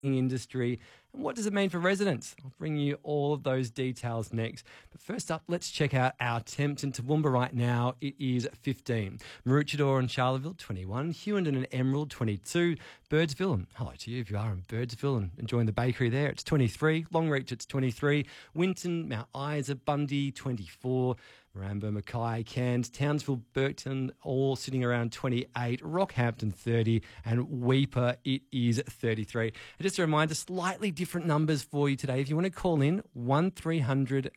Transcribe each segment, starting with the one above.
industry, and what does it mean for residents? I'll bring you all of those details next. But first up, let's check out our temps in Toowoomba right now. It is 15. Maroochydore and Charleville, 21. Hewenden and Emerald, 22. Birdsville, and hello to you if you are in Birdsville and enjoying the bakery there, it's 23. Longreach, it's 23. Winton, Mount Isa, Bundy, 24. Maramba, Mackay, Cairns, Townsville, Burton, all sitting around 28. Rockhampton, 30. And Weipa, it is 33. And just a reminder, slightly different numbers for you today. If you want to call in, 1300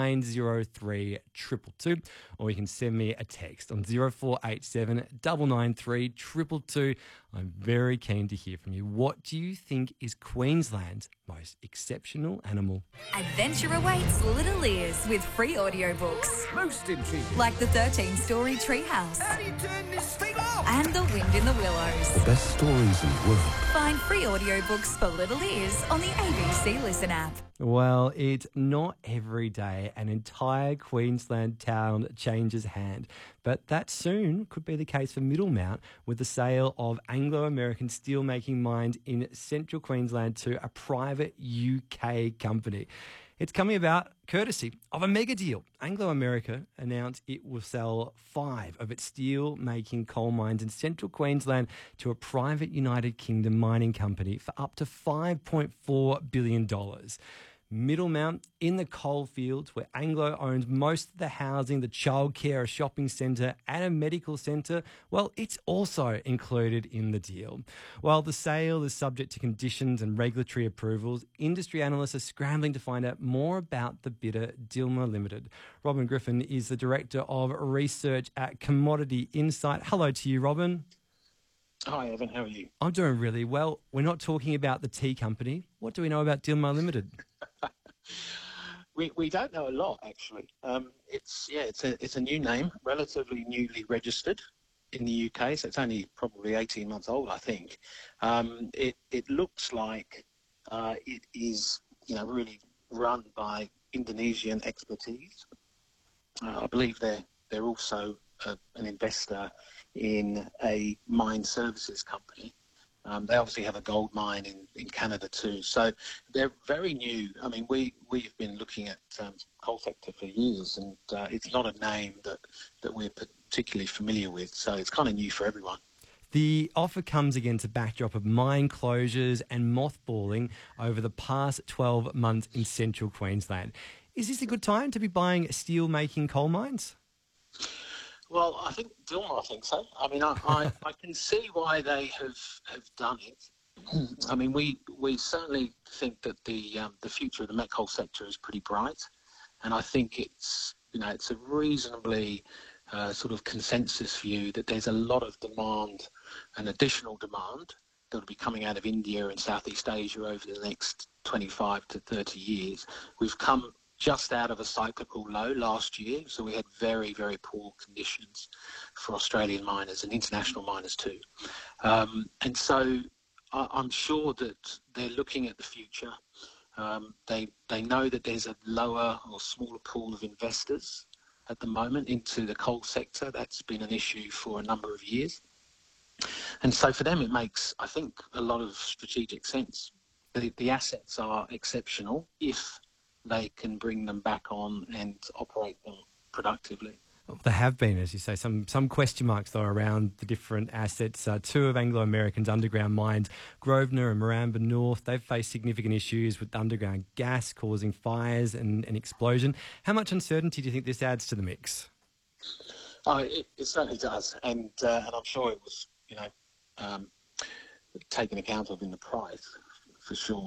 903 222, or you can send me a text on 0487 993 222. I'm very keen to hear from you. What do you think is Queensland's most exceptional animal? Adventure awaits little ears with free audiobooks. Most intriguing. Like the 13-story Treehouse. How do you turn this thing off? And The Wind in the Willows. The best stories in the world. Find free audiobooks for little ears on the ABC Listen app. Well, it's not every day an entire Queensland town changes hand, but that soon could be the case for Middlemount with the sale of Anglo-American steelmaking mines in central Queensland to a private UK company. It's coming about courtesy of a mega deal. Anglo-America announced it will sell 5 of its steel-making coal mines in central Queensland to a private United Kingdom mining company for up to $5.4 billion. Middlemount, in the coalfields where Anglo owns most of the housing, the childcare, a shopping centre and a medical centre, well, it's also included in the deal. While the sale is subject to conditions and regulatory approvals, industry analysts are scrambling to find out more about the bidder, Dilmah Limited. Robin Griffin is the Director of Research at Commodity Insight. Hello to you, Robin. Hi, Evan. How are you? I'm doing really well. We're not talking about the tea company. What do we know about Dilmah Limited? We don't know a lot, actually. It's a new name, relatively newly registered in the UK, so it's only probably 18 months old, I think. It looks like it is, really run by Indonesian expertise. I believe they're also an investor in a mine services company. They obviously have a gold mine in Canada too. So they're very new. I mean, we've been looking at coal sector for years, and it's not a name that we're particularly familiar with. So it's kind of new for everyone. The offer comes against a backdrop of mine closures and mothballing over the past 12 months in central Queensland. Is this a good time to be buying steel-making coal mines? Well, I think so. I mean, I can see why they have done it. I mean, we certainly think that the future of the met coal sector is pretty bright, and I think it's a reasonably sort of consensus view that there's a lot of demand and additional demand that will be coming out of India and Southeast Asia over the next 25 to 30 years. We've come just out of a cyclical low last year, so we had very, very poor conditions for Australian miners and international miners too. And so I'm sure that they're looking at the future. They know that there's a lower or smaller pool of investors at the moment into the coal sector. That's been an issue for a number of years. And so for them it makes, I think, a lot of strategic sense. The assets are exceptional if they can bring them back on and operate them productively. Well, there have been, as you say, some question marks, though, around the different assets. 2 of Anglo-American's underground mines, Grosvenor and Maramba North, they've faced significant issues with underground gas causing fires and explosion. How much uncertainty do you think this adds to the mix? Oh, it certainly does, and I'm sure it was, taken account of in the price. For sure.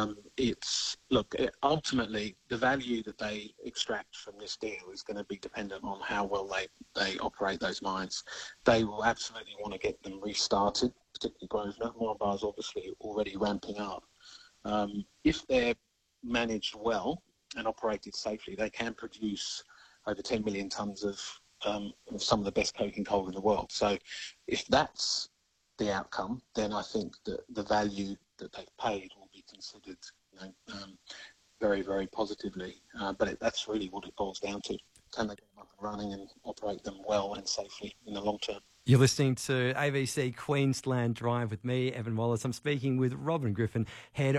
Ultimately, the value that they extract from this deal is going to be dependent on how well they operate those mines. They will absolutely want to get them restarted, particularly Grosvenor. Moranbah is obviously already ramping up. If they're managed well and operated safely, they can produce over 10 million tonnes of some of the best coking coal in the world. So if that's the outcome, then I think that the value that they've paid will be considered very, very positively. But that's really what it boils down to. Can they get them up and running and operate them well and safely in the long term? You're listening to ABC Queensland Drive with me, Evan Wallace. I'm speaking with Robin Griffin, head